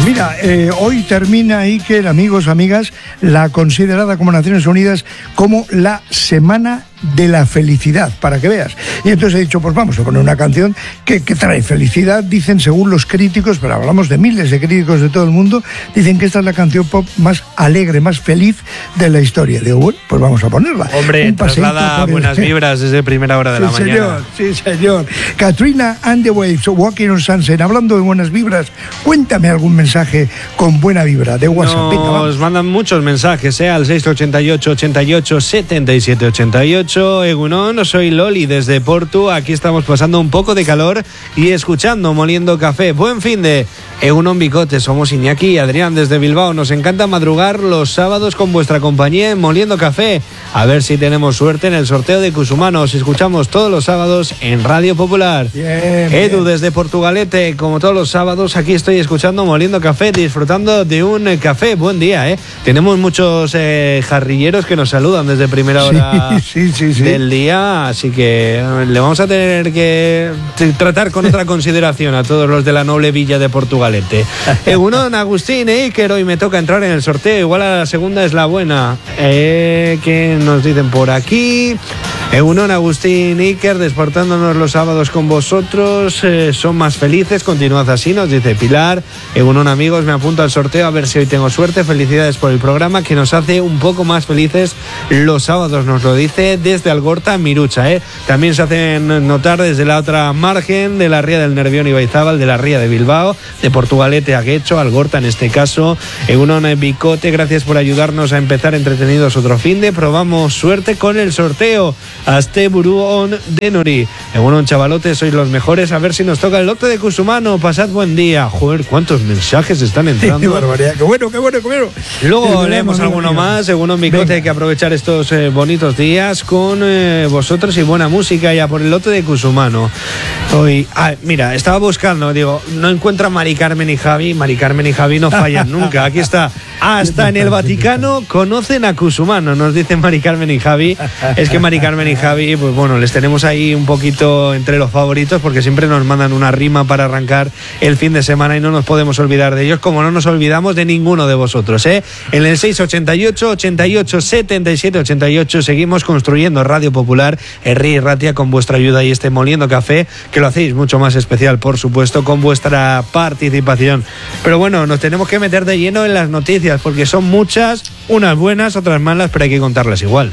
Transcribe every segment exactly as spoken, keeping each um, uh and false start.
Mira, eh, hoy termina, Iker, amigos, amigas, la considerada como Naciones Unidas como la Semana de la Felicidad, para que veas. Y entonces he dicho, pues vamos a poner una canción que, que trae felicidad, dicen según los críticos, pero hablamos de miles de críticos de todo el mundo, dicen que esta es la canción pop más alegre, más feliz de la historia. Digo, bueno, pues vamos a ponerla. Hombre, traslada buenas el... vibras desde primera hora de sí, la señor, mañana. Sí, señor. Katrina and the Waves, Walking on Sunset, hablando de buenas vibras, cuéntame algún mensaje con buena vibra de WhatsApp. Nos mandan muchos mensajes, ¿eh? Al seis ocho ocho, ochenta y ocho, setenta y siete ochenta y ocho. Egunon, soy Loli desde Portu. Aquí estamos pasando un poco de calor y escuchando Moliendo Café. Buen fin de Egunon Bicote. Somos Iñaki y Adrián desde Bilbao. Nos encanta madrugar los sábados con vuestra compañía en Moliendo Café. A ver si tenemos suerte en el sorteo de Cusumano. Os escuchamos todos los sábados en Radio Popular. Bien, Edu bien. desde Portugalete. Como todos los sábados, aquí estoy escuchando Moliendo Café, disfrutando de un café. Buen día, ¿eh? Tenemos muchos eh, jarrilleros que nos saludan desde primera hora. Sí, sí, sí. Sí. Del día, así que le vamos a tener que tratar con otra consideración a todos los de la noble villa de Portugalete. Egunon, Agustín e Iker, hoy me toca entrar en el sorteo, igual a la segunda es la buena. Eh, ¿Qué nos dicen por aquí? Egunon, Agustín e Iker, despertándonos los sábados con vosotros, eh, son más felices, continuad así, nos dice Pilar. Egunon, amigos, me apunto al sorteo a ver si hoy tengo suerte. Felicidades por el programa que nos hace un poco más felices los sábados, nos lo dice desde Algorta, Mirucha, ¿eh? También se hacen notar desde la otra margen de la ría del Nervión y Baizábal, de la ría de Bilbao, de Portugalete a Guecho, Algorta en este caso. Egunon Bicote, gracias por ayudarnos a empezar entretenidos otro fin de. Probamos suerte con el sorteo. Aste Buruón de Nori. Egunon, chavalotes, sois los mejores. A ver si nos toca el lote de Cusumano. Pasad buen día. Joder, cuántos mensajes están entrando. Qué barbaridad, qué bueno, qué bueno, qué bueno. Luego leemos alguno más. Egunon Bicote, hay que aprovechar estos eh, bonitos días con eh, vosotros y buena música ya por el lote de Cusumano. Hoy, ah, mira, estaba buscando, digo, no encuentra Mari Carmen y Javi. Mari Carmen y Javi no fallan nunca. Aquí está. Hasta en el Vaticano conocen a Cusumano, nos dicen Mari Carmen y Javi. Es que Mari Carmen y Javi, pues bueno, les tenemos ahí un poquito entre los favoritos porque siempre nos mandan una rima para arrancar el fin de semana y no nos podemos olvidar de ellos, como no nos olvidamos de ninguno de vosotros, ¿eh? En el seis ocho ocho, ochenta y ocho, setenta y siete ochenta y ocho seguimos construyendo Radio Popular, Herri y Ratia, con vuestra ayuda y este Moliendo Café, que lo hacéis mucho más especial, por supuesto, con vuestra participación. Pero bueno, nos tenemos que meter de lleno en las noticias, porque son muchas, unas buenas, otras malas, pero hay que contarlas igual.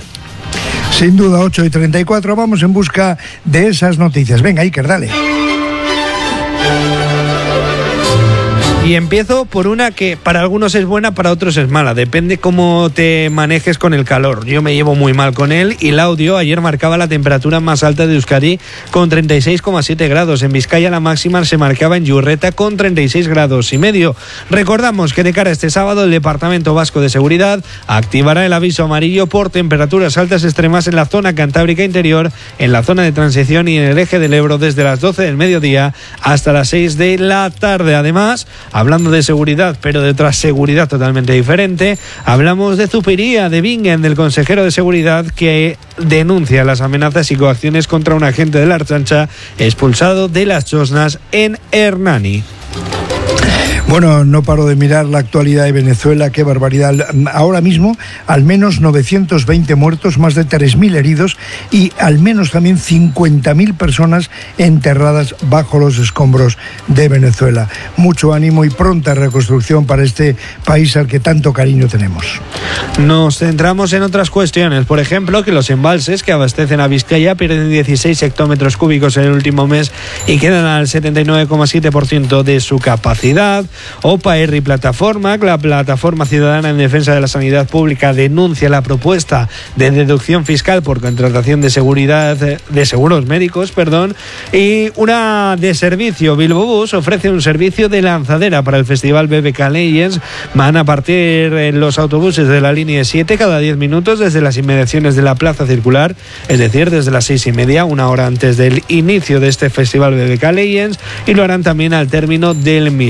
Sin duda, ocho y treinta y cuatro, vamos en busca de esas noticias. Venga, Iker, dale. Y empiezo por una que para algunos es buena, para otros es mala. Depende cómo te manejes con el calor. Yo me llevo muy mal con él y Laudio ayer marcaba la temperatura más alta de Euskadi con treinta y seis coma siete grados. En Vizcaya la máxima se marcaba en Yurreta con treinta y seis grados y medio. Recordamos que de cara a este sábado el Departamento Vasco de Seguridad activará el aviso amarillo por temperaturas altas extremas en la zona cantábrica interior, en la zona de transición y en el eje del Ebro desde las doce del mediodía hasta las seis de la tarde. Además, hablando de seguridad, pero de otra seguridad totalmente diferente, hablamos de Zupiría, de Bingen, del consejero de seguridad que denuncia las amenazas y coacciones contra un agente de la Ertzaintza expulsado de las Chosnas en Hernani. Bueno, no paro de mirar la actualidad de Venezuela, qué barbaridad. Ahora mismo, al menos novecientos veinte muertos, más de tres mil heridos y al menos también cincuenta mil personas enterradas bajo los escombros de Venezuela. Mucho ánimo y pronta reconstrucción para este país al que tanto cariño tenemos. Nos centramos en otras cuestiones, por ejemplo, que los embalses que abastecen a Vizcaya pierden dieciséis hectómetros cúbicos en el último mes y quedan al setenta y nueve coma siete por ciento de su capacidad. OPA R y Plataforma, la Plataforma Ciudadana en Defensa de la Sanidad Pública, denuncia la propuesta de deducción fiscal por contratación de seguridad de seguros médicos, perdón, y una de servicio. Bilbo Bus ofrece un servicio de lanzadera para el Festival B B K Legends. Van a partir en los autobuses de la línea siete cada diez minutos desde las inmediaciones de la Plaza Circular, es decir, desde las seis y media, una hora antes del inicio de este Festival B B K Legends, y lo harán también al término del mismo.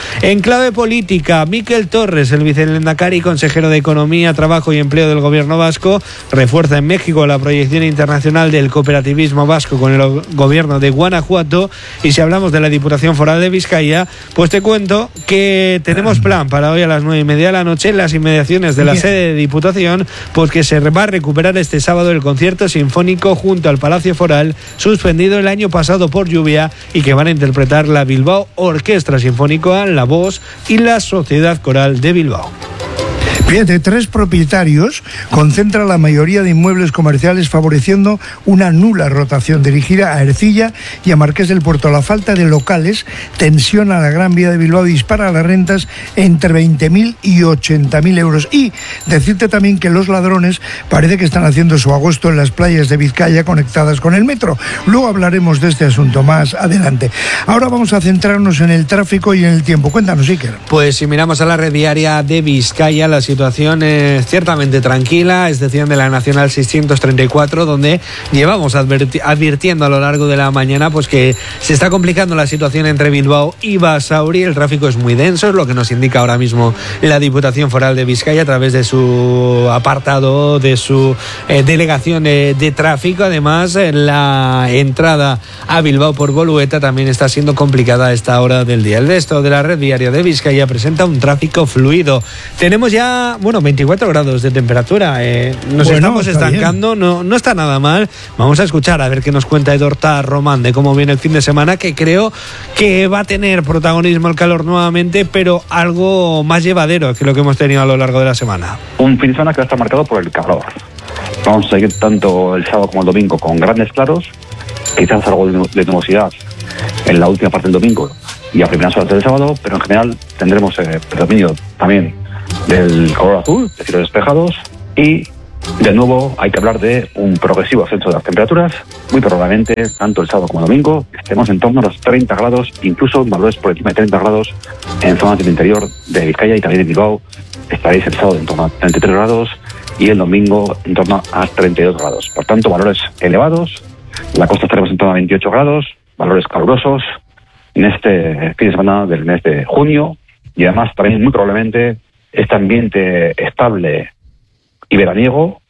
En clave política, Miquel Torres, el vicelehendakari y consejero de Economía, Trabajo y Empleo del Gobierno vasco, refuerza en México la proyección internacional del cooperativismo vasco con el Gobierno de Guanajuato. Y si hablamos de la Diputación Foral de Vizcaya, pues te cuento que tenemos plan para hoy a las nueve y media de la noche en las inmediaciones de la Bien. sede de Diputación, pues que se va a recuperar este sábado el concierto sinfónico junto al Palacio Foral, suspendido el año pasado por lluvia, y que van a interpretar la Bilbao Orquestra Sinfónica, la Voz y la Sociedad Coral de Bilbao. Fíjate, tres propietarios concentran la mayoría de inmuebles comerciales, favoreciendo una nula rotación dirigida a Ercilla y a Marqués del Puerto. La falta de locales tensiona la Gran Vía de Bilbao y dispara las rentas entre veinte mil y ochenta mil euros. Y decirte también que los ladrones parece que están haciendo su agosto en las playas de Vizcaya conectadas con el metro. Luego hablaremos de este asunto más adelante. Ahora vamos a centrarnos en el tráfico y en el tiempo. Cuéntanos, Iker. Pues si miramos a la red diaria de Vizcaya, la situación situación es ciertamente tranquila, es decir, de la Nacional seiscientos treinta y cuatro, donde llevamos adverti- advirtiendo a lo largo de la mañana pues que se está complicando la situación entre Bilbao y Basauri. El tráfico es muy denso, es lo que nos indica ahora mismo la Diputación Foral de Vizcaya a través de su apartado, de su eh, delegación de, de tráfico. Además, eh, la entrada a Bilbao por Bolueta también está siendo complicada a esta hora del día. El resto de la red diaria de Vizcaya presenta un tráfico fluido. Tenemos ya bueno, veinticuatro grados de temperatura, eh, nos bueno, estamos estancando, no, no está nada mal. Vamos a escuchar a ver qué nos cuenta Edorta Román de cómo viene el fin de semana, que creo que va a tener protagonismo el calor nuevamente, pero algo más llevadero que lo que hemos tenido a lo largo de la semana. Un fin de semana que va a estar marcado por el calor. Vamos a seguir tanto el sábado como el domingo con grandes claros, quizás algo de nubosidad en la última parte del domingo y a primeras horas del sábado, pero en general tendremos eh, predominio también del color azul, de cielos despejados, y de nuevo hay que hablar de un progresivo ascenso de las temperaturas. Muy probablemente, tanto el sábado como el domingo, estemos en torno a los treinta grados, incluso valores por encima de treinta grados en zonas del interior de Vizcaya y también de Bilbao. Estaréis el sábado en torno a treinta y tres grados y el domingo en torno a treinta y dos grados. Por tanto, valores elevados. La costa estaremos en torno a veintiocho grados, valores calurosos en este fin de semana del mes de junio, y además también muy probablemente este ambiente estable y veraniego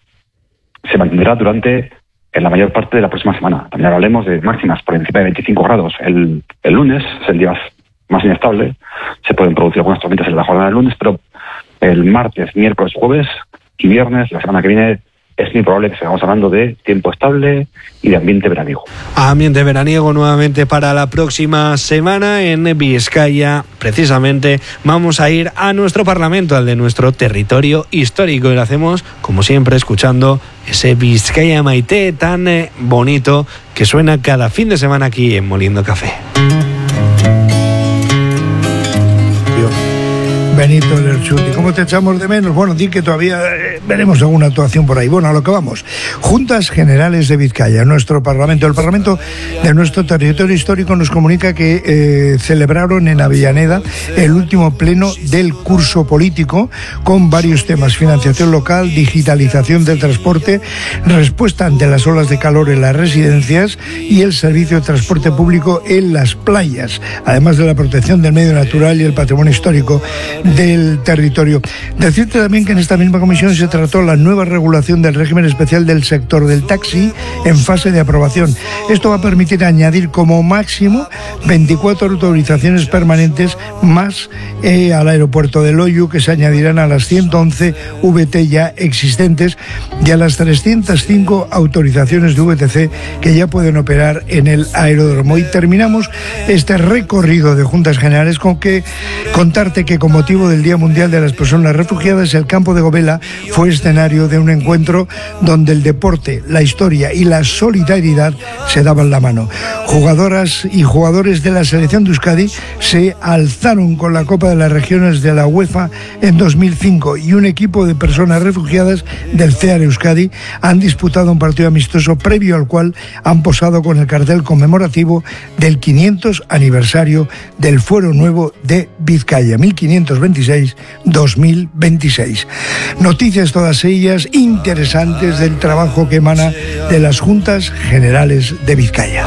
se mantendrá durante en la mayor parte de la próxima semana. También hablaremos de máximas por encima de veinticinco grados. El, el lunes es el día más, más inestable. Se pueden producir algunas tormentas en la jornada del lunes, pero el martes, miércoles, jueves y viernes, la semana que viene, es muy probable que sigamos hablando de tiempo estable y de ambiente veraniego. Ambiente veraniego nuevamente para la próxima semana en Vizcaya. Precisamente vamos a ir a nuestro Parlamento, al de nuestro territorio histórico, y lo hacemos, como siempre, escuchando ese Vizcaya Maite tan eh, bonito que suena cada fin de semana aquí en Moliendo Café. Benito Lerchuti, ¿cómo te echamos de menos? Bueno, di que todavía eh, veremos alguna actuación por ahí. Bueno, a lo que vamos. Juntas Generales de Vizcaya, nuestro Parlamento. El Parlamento de nuestro territorio histórico nos comunica que eh, celebraron en Avellaneda el último pleno del curso político con varios temas: financiación local, digitalización del transporte, respuesta ante las olas de calor en las residencias y el servicio de transporte público en las playas, además de la protección del medio natural y el patrimonio histórico del territorio. Decirte también que en esta misma comisión se trató la nueva regulación del régimen especial del sector del taxi en fase de aprobación. Esto va a permitir añadir como máximo veinticuatro autorizaciones permanentes más eh, al aeropuerto de Loiu, que se añadirán a las ciento once V T ya existentes y a las trescientas cinco autorizaciones de V T C que ya pueden operar en el aeródromo. Y terminamos este recorrido de Juntas Generales con que contarte que con motivo del Día Mundial de las Personas Refugiadas, el campo de Govela fue escenario de un encuentro donde el deporte, la historia y la solidaridad se daban la mano. Jugadoras y jugadores de la selección de Euskadi se alzaron con la Copa de las Regiones de la UEFA en dos mil cinco, y un equipo de personas refugiadas del C E A R Euskadi han disputado un partido amistoso previo al cual han posado con el cartel conmemorativo del quinientos aniversario del Fuero Nuevo de Vizcaya, mil quinientos veintiséis dos mil veintiséis. Noticias todas ellas interesantes del trabajo que emana de las Juntas Generales de Vizcaya.